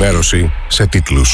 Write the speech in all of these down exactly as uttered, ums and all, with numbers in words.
ενημέρωση σε τίτλους.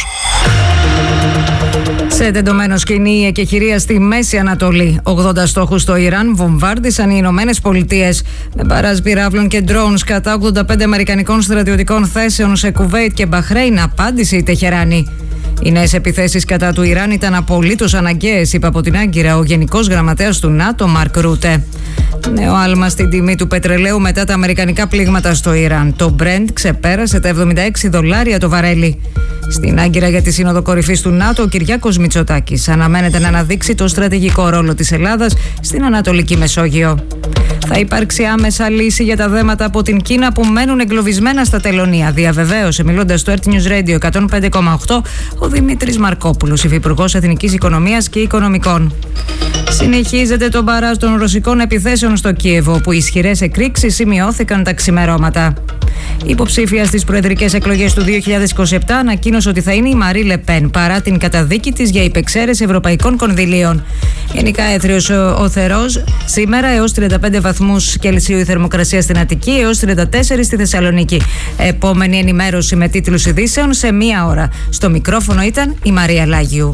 Σε τεντωμένο σκηνή η εκεχηρία στη Μέση Ανατολή. ογδόντα στόχους στο Ιράν βομβάρδισαν οι Ηνωμένες Πολιτείες με μπαράζ πυράβλων και drones κατά ογδόντα πέντε αμερικανικών στρατιωτικών θέσεων σε Κουβέιτ και Μπαχρέιν, απάντησε η Τεχεράνη. Οι νέες επιθέσεις κατά του Ιράν ήταν απολύτως αναγκαίες, είπε από την Άγκυρα ο Γενικός Γραμματέας του ΝΑΤΟ, Μαρκ Ρούτε. Νέο άλμα στην τιμή του πετρελαίου μετά τα αμερικανικά πλήγματα στο Ιράν. Το Brent ξεπέρασε τα εβδομήντα έξι δολάρια το βαρέλι. Στην Άγκυρα για τη Σύνοδο Κορυφής του ΝΑΤΟ, ο Κυριάκος Μητσοτάκης αναμένεται να αναδείξει το στρατηγικό ρόλο της Ελλάδας στην Ανατολική Μεσόγειο. Θα υπάρξει άμεσα λύση για τα δέματα από την Κίνα που μένουν εγκλωβισμένα στα τελωνεία, διαβεβαίωσε μιλώντας στο Earth News Radio εκατόν πέντε κόμμα οκτώ ο Δημήτρης Μαρκόπουλος, υφυπουργός Εθνικής Οικονομίας και Οικονομικών. Συνεχίζεται το μπαράζ των ρωσικών επιθέσεων στο Κίεβο, όπου ισχυρές εκρήξεις σημειώθηκαν τα ξημερώματα. Η υποψήφια στις προεδρικές εκλογές του δύο χιλιάδες είκοσι επτά ανακοίνωσε ότι θα είναι η Μαρί Λε Πεν παρά την καταδίκη της για υπεξαίρεση ευρωπαϊκών κονδυλίων. Γενικά έθριος ο θερός, σήμερα έως τριάντα πέντε βαθμούς Κελσίου η θερμοκρασία στην Αττική, έως τριάντα τέσσερα στη Θεσσαλονίκη. Επόμενη ενημέρωση με τίτλους ειδήσεων σε μία ώρα. Στο μικρόφωνο ήταν η Μαρία Λάγιου.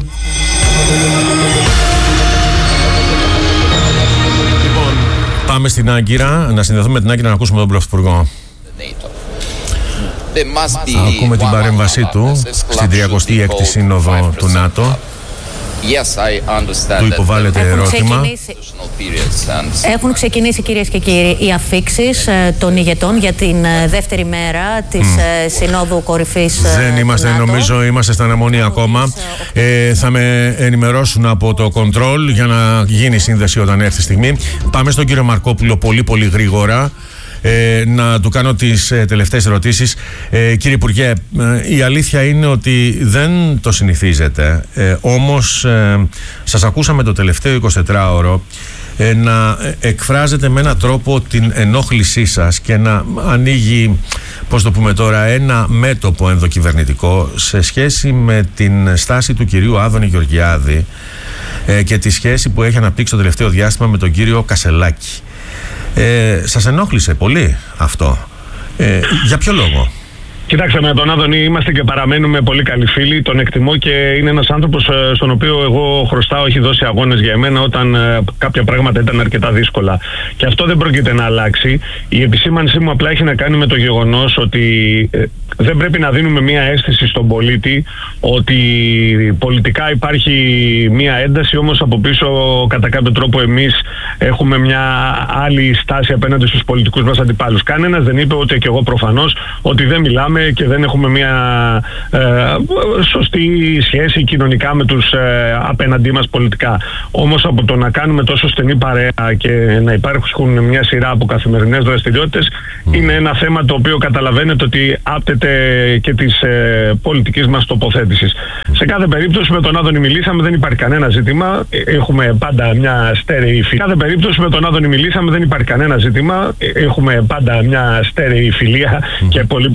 Λοιπόν, πάμε στην Άγκυρα, να συνδεθούμε με την Άγκυρα να ακούσουμε τον Πρωθυπουργό. Ακούμε την παρέμβασή του στην τριακοστή έκτη Σύνοδο του ΝΑΤΟ. Του υποβάλλεται ερώτημα. Έχουν ξεκινήσει, κυρίες και κύριοι, οι αφίξεις των ηγετών για την δεύτερη μέρα της mm. Συνόδου Κορυφής. Δεν είμαστε, ΝΑΤΟ. Νομίζω, είμαστε στην αναμονή ακόμα. Ε, θα με ενημερώσουν από το control για να γίνει σύνδεση όταν έρθει η στιγμή. Πάμε στον κύριο Μαρκόπουλο πολύ πολύ γρήγορα. Ε, να του κάνω τις ε, τελευταίες ερωτήσεις. Ε, κύριε Υπουργέ, ε, η αλήθεια είναι ότι δεν το συνηθίζετε, ε, όμως ε, σας ακούσαμε το τελευταίο εικοσιτετράωρο ε, να εκφράζετε με έναν τρόπο την ενόχλησή σας και να ανοίγει, πώς το πούμε τώρα, ένα μέτωπο ενδοκυβερνητικό σε σχέση με την στάση του κυρίου Άδωνη Γεωργιάδη ε, και τη σχέση που έχει αναπτύξει το τελευταίο διάστημα με τον κύριο Κασελάκη. Ε, σας ενόχλησε πολύ αυτό. Ε, για ποιο λόγο? Κοιτάξτε, με τον Άδωνη είμαστε και παραμένουμε πολύ καλοί φίλοι. Τον εκτιμώ και είναι ένας άνθρωπος στον οποίο εγώ χρωστάω, έχει δώσει αγώνες για εμένα όταν ε, κάποια πράγματα ήταν αρκετά δύσκολα. Και αυτό δεν πρόκειται να αλλάξει. Η επισήμανσή μου απλά έχει να κάνει με το γεγονός ότι ε, δεν πρέπει να δίνουμε μία αίσθηση στον πολίτη ότι πολιτικά υπάρχει μία ένταση, όμως από πίσω κατά κάποιο τρόπο εμείς έχουμε μια άλλη στάση απέναντι στους πολιτικούς μας αντιπάλους. Κανένας δεν είπε, ούτε και εγώ προφανώς, ότι δεν μιλάμε και δεν έχουμε μια ε, σωστή σχέση κοινωνικά με τους ε, απέναντί μας πολιτικά. Όμως από το να κάνουμε τόσο στενή παρέα και να υπάρχουν μια σειρά από καθημερινές δραστηριότητες mm. είναι ένα θέμα το οποίο καταλαβαίνετε ότι άπτεται και της ε, πολιτικής μας τοποθέτησης. Mm. Σε κάθε περίπτωση με τον Άδωνη μιλήσαμε, δεν υπάρχει κανένα ζήτημα. Έχουμε πάντα μια στέρεη φιλία. Σε κάθε περίπτωση με τον Άδωνη μιλήσαμε, δεν υπάρχει κανένα ζήτημα. Έχουμε πάντα μια στέρεη φιλία mm. και πολύ